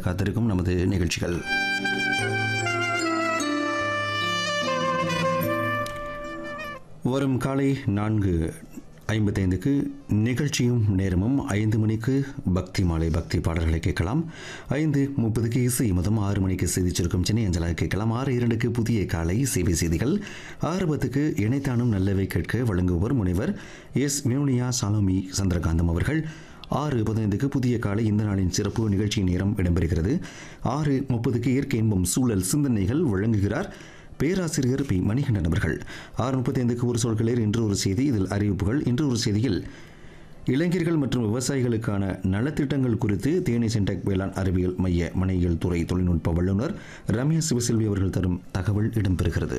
காத்திருக்கும் நமது நிகழ்ச்சிகள். வரும் காலை 4:55க்கு நிகழ்ச்சியும் நேரமும், 5 மணிக்கு பக்தி மாலை பக்தி பாடல்களை கேட்கலாம். 5:30க்கு இசை முதம், 6 மணிக்கு செய்தி சுருக்கம் சென்னை அஞ்சலாக கேட்கலாம். 6:02க்கு புதிய காலை சேவை செய்திகள். 6:10க்கு இணைத்தானும் நல்லவை கேட்க வழங்குவோர் முனைவர் எஸ் வினோனியா சாலோமி சந்திரகாந்தம் அவர்கள். 6:15க்கு புதிய காலை இந்த நாளின் சிறப்பு நிகழ்ச்சி நேரம் இடம்பெறுகிறது. 6:30க்கு இயற்கை இன்பம் சூழல் சிந்தனைகள் வழங்குகிறார் பேராசிரியர் பி மணிகண்டன் அவர்கள். 6:35க்கு ஒரு சொல்களேர் இன்று ஒரு செய்தி, இதில் அறிவிப்புகள். இன்று ஒரு செய்தியில் இளைஞர்கள் மற்றும் விவசாயிகளுக்கான நலத்திட்டங்கள் குறித்து தேனி சென்டெக் வேளாண் அறிவியல் மைய மனையியல் துறை தொழில்நுட்ப வல்லுநர் ரம்யா சிவசெல்வி அவர்கள் தரும் தகவல் இடம்பெறுகிறது.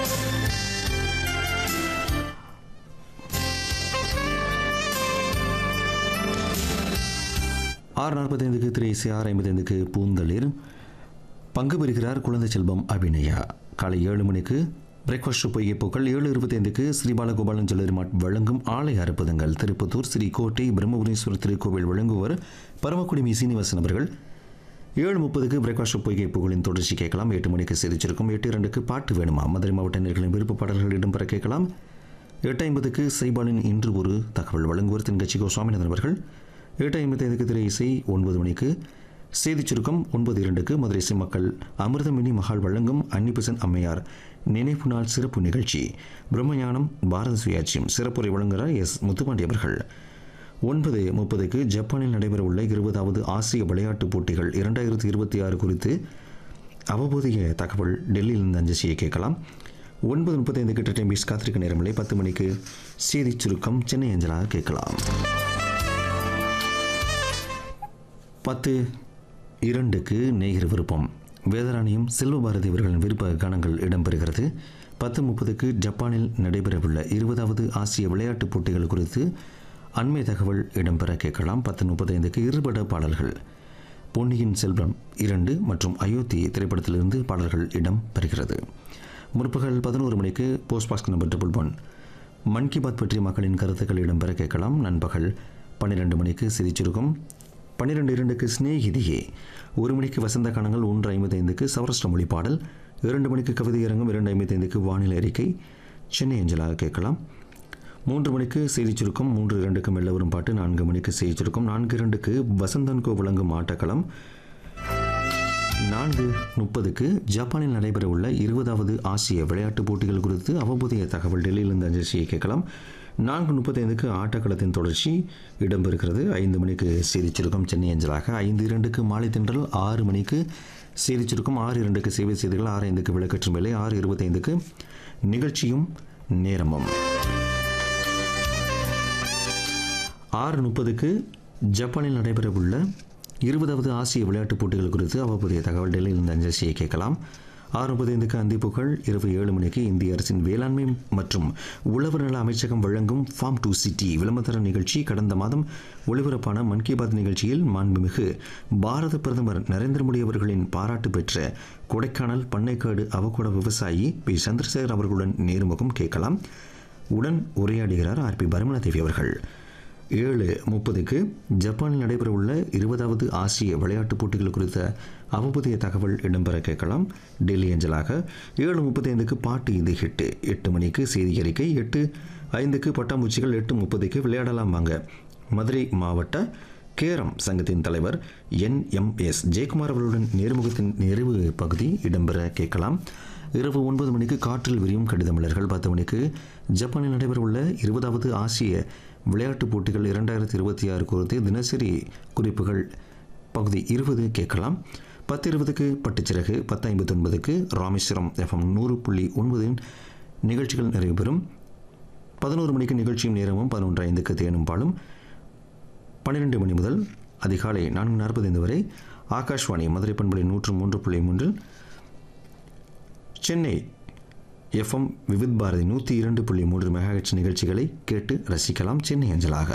ஆறு 45க்கு திரைசை, 6:55க்கு பூந்தளிர் பங்கு பெறுகிறார் குழந்தை செல்வம் அபிநயா. காலை 7 மணிக்கு பிரேக்ஃபாஸ்ட் பொய்கை பூக்கள். 7:25க்கு ஸ்ரீபாலகோபாலன் ஜுவல்லரி வழங்கும் ஆலய அற்புதங்கள் திருப்பத்தூர் ஸ்ரீ கோட்டை பிரம்மபுரீஸ்வரர் திருக்கோவில் வழங்குவர் பரமக்குடி மீ சீனிவாசன் அவர்கள். 7:30க்கு பிரேக்ஃபாஸ்ட் பொய்கை பூக்களின் தொடர்ச்சி கேட்கலாம். 8 மணிக்கு சிரிச்சிருக்கும். 8:02க்கு பாட்டு வேணுமா மதுரை மாவட்ட நேயர்களின் விருப்ப பாடல்கள் இடம்பெற கேட்கலாம். 8:50க்கு சைபாலின் இன்று ஒரு தகவல் வழங்குவர் தென்கட்சி சுவாமிநாதன் அவர்கள். 8:55க்கு திரை இசை. 9 மணிக்கு செய்திச் சுருக்கம். 9:02க்கு மதுரை சிம்மக்கள் அமிர்தமினி மகால் வழங்கும் அன்னிபெசன்ட் அம்மையார் நினைவு நாள் சிறப்பு நிகழ்ச்சி பிரம்மஞானம் பாரத சுயாட்சியம் சிறப்புரை வழங்குகிறார் எஸ் முத்துப்பாண்டி அவர்கள். 9:30க்கு ஜப்பானில் நடைபெறவுள்ள 20வது ஆசிய விளையாட்டுப் போட்டிகள் 2026 குறித்து அவபோதிய தகவல் டெல்லியிலிருந்து அஞ்சலியை கேட்கலாம். 9:35க்கு டெட்டம்பிஸ் காத்திருக்க நேரமில்லை. 10 மணிக்கு செய்திச் சுருக்கம் சென்னை அஞ்சலாக கேட்கலாம். 10:02க்கு நேயர் விருப்பம் வேதராணியும் செல்வபாரதி அவர்களின் விருப்ப கானங்கள் இடம்பெறுகிறது. 10:30க்கு ஜப்பானில் நடைபெறவுள்ள 20வது ஆசிய விளையாட்டுப் போட்டிகள் குறித்து அண்மை தகவல் இடம்பெற கேட்கலாம். 10:35க்கு இருபட பாடல்கள் பொன்னியின் செல்வம் 2 மற்றும் அயோத்தி திரைப்படத்திலிருந்து பாடல்கள் இடம்பெறுகிறது. முற்பகல் 11 மணிக்கு போஸ்ட் பாக்ஸ் நம்பர் 111 மன் கி பாத் பற்றிய மக்களின் கருத்துக்கள் இடம்பெற கேட்கலாம். நண்பகல் 12 மணிக்கு சிரிச்சிருக்கும். 12:02க்கு ஸ்நேகிதியே. 1 மணிக்கு வசந்த கானங்கள். 1:55க்கு சௌராஷ்டிர மொழி பாடல். 2 மணிக்கு கவிதை அரங்கம். 2:55க்கு வானிலை அறிக்கை சென்னை அஞ்சலாக கேட்கலாம். 3 மணிக்கு செய்திச் சுருக்கம். 3:02க்கு மெல்ல வரும் பாட்டு. 4 மணிக்கு செய்திச் சுருக்கம். 4:02க்கு வசந்தன்கோ வழங்கும் ஆட்டக்களம். 4:30க்கு ஜப்பானில் நடைபெறவுள்ள 20வது ஆசிய விளையாட்டுப் போட்டிகள் குறித்து அவபோதிய தகவல் டெல்லியிலிருந்து அஞ்சலியை கேட்கலாம். 4:35க்கு ஆட்டக்களத்தின் தொடர்ச்சி இடம்பெறுகிறது. 5 மணிக்கு செய்திச் சுருக்கம் சென்னை அஞ்சலாக. 5:02க்கு மாலை தென்றல். 6 மணிக்கு செய்திச் சுருக்கம். 6:02க்கு சேவை செய்திகள். 6:05க்கு விளக்கற்றும் வேலை. 6:25க்கு நிகழ்ச்சியும் நேரமும். 6:30க்கு ஜப்பானில் நடைபெறவுள்ள 20வது ஆசிய விளையாட்டுப் போட்டிகள் குறித்து அவ்வப்போதைய தகவல் டெல்லியிலிருந்து அஞ்சலியை கேட்கலாம். 6:35க்கு அந்திப்புகள். இரவு 7 மணிக்கு இந்திய அரசின் வேளாண்மை மற்றும் உழவர் நல அமைச்சகம் வழங்கும் ஃபார்ம் டு சிட்டி விளம்பர நிகழ்ச்சி. கடந்த மாதம் ஒளிபரப்பான மன் கி பாத் நிகழ்ச்சியில் மாண்புமிகு பாரத பிரதமர் நரேந்திர மோடி அவர்களின் பாராட்டு பெற்ற கொடைக்கானல் பண்ணைக்காடு அவகோட விவசாயி பி சந்திரசேகர் அவர்களுடன் நேர்முகம் கேட்கலாம். உடன் உரையாடுகிறார் ஆர் பி பரமலாதேவி அவர்கள். 7:30க்கு ஜப்பானில் நடைபெறவுள்ள 20வது ஆசிய விளையாட்டுப் போட்டிகள் குறித்த அவபோதிய தகவல் இடம்பெற கேட்கலாம். டெல்லி அஞ்சலாக. 7:35க்கு பாட்டு இது ஹிட்டு. 8 மணிக்கு செய்தி அறிக்கை. 8:05க்கு பட்டாம்பூச்சிகள். 8:30க்கு விளையாடலாம் வாங்க மதுரை மாவட்ட கேரம் சங்கத்தின் தலைவர் NMS ஜெயக்குமார் அவர்களுடன் நேர்முகத்தின் நிறைவு பகுதி இடம்பெற கேட்கலாம். இரவு 9 மணிக்கு காற்றில் விரியும் கடிதமலர்கள். 10 மணிக்கு ஜப்பானில் நடைபெறவுள்ள 20வது ஆசிய விளையாட்டுப் போட்டிகள் 2026 குறித்து தினசரி குறிப்புகள் பகுதி 20 கேட்கலாம். 10:20க்கு பட்டுச்சிறகு. 10:59க்கு ராமேஸ்வரம் FM 100.9 நிகழ்ச்சிகள் நிறைவு பெறும். 11 மணிக்கு நிகழ்ச்சியும் நேரமும். 11:05க்கு தேனும் பாலும். 12 மணி முதல் அதிகாலை 4:45 வரை ஆகாஷ்வாணி மதுரை பண்பலை 103.3 சென்னை FM விவித் பாரதி 102.3 மெகாஹெர்ட்ஸ் நிகழ்ச்சிகளை கேட்டு ரசிக்கலாம் சென்னை அஞ்சலாக.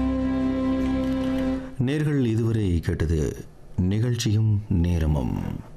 நேர்கள் இதுவரை கேட்டது நிகழ்ச்சியும் நேரமும்.